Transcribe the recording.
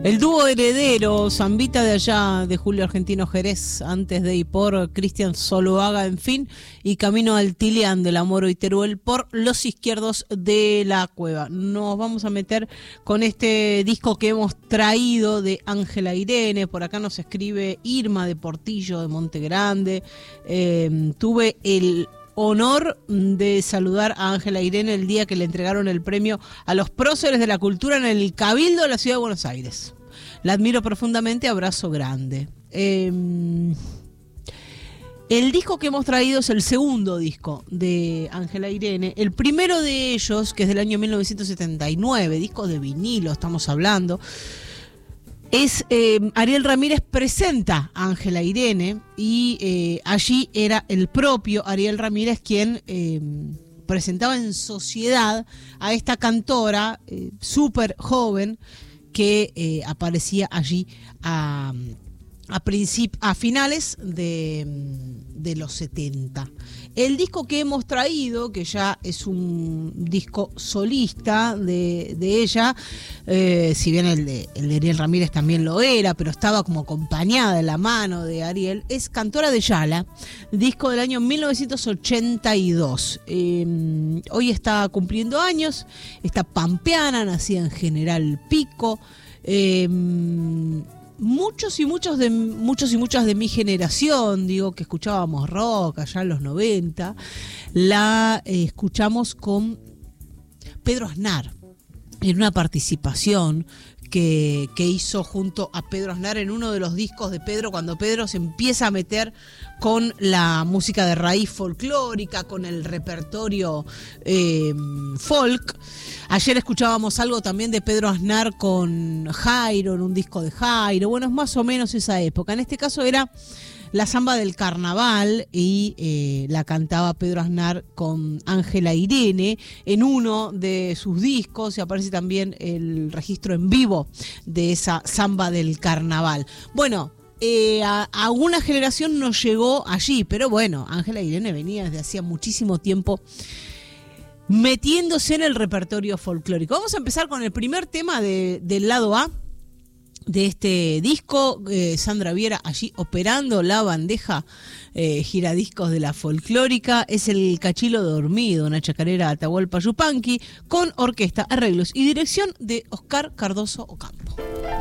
El dúo heredero, Zambita de allá, de Julio Argentino Jerez, antes de y por Cristian Zuluaga, en fin, y Camino al Tilián de la Moro y Teruel por Los Izquierdos de la Cueva. Nos vamos a meter con este disco que hemos traído de Ángela Irene. Por acá nos escribe Irma de Portillo, de Monte Grande. Tuve el honor de saludar a Ángela Irene el día que le entregaron el premio a los próceres de la cultura en el Cabildo de la Ciudad de Buenos Aires. La admiro profundamente, abrazo grande. El disco que hemos traído es el segundo disco de Ángela Irene. El primero de ellos, que es del año 1979, disco de vinilo estamos hablando, es Ariel Ramírez presenta a Ángela Irene y allí era el propio Ariel Ramírez quien presentaba en sociedad a esta cantora súper joven que aparecía allí a finales de los 70. El disco que hemos traído, que ya es un disco solista de ella, si bien el de Ariel Ramírez también lo era, pero estaba como acompañada de la mano de Ariel, es Cantora de Yala, disco del año 1982. Hoy está cumpliendo años, está pampeana, nacida en General Pico. Muchos y muchas de mi generación, digo, que escuchábamos rock allá en los 90, la escuchamos con Pedro Aznar en una participación que hizo junto a Pedro Aznar en uno de los discos de Pedro, cuando Pedro se empieza a meter con la música de raíz folclórica, con el repertorio folk. Ayer escuchábamos algo también de Pedro Aznar con Jairo, en un disco de Jairo. Bueno, es más o menos esa época. En este caso era la samba del carnaval y la cantaba Pedro Aznar con Ángela Irene en uno de sus discos, y aparece también el registro en vivo de esa samba del carnaval. Bueno, a una generación nos llegó allí, pero bueno, Ángela Irene venía desde hacía muchísimo tiempo metiéndose en el repertorio folclórico. Vamos a empezar con el primer tema del lado A de este disco. Sandra Viera allí operando la bandeja giradiscos de la folclórica. Es el Cachilo Dormido, una chacarera Atahualpa Yupanqui, con orquesta, arreglos y dirección de Oscar Cardoso Ocampo.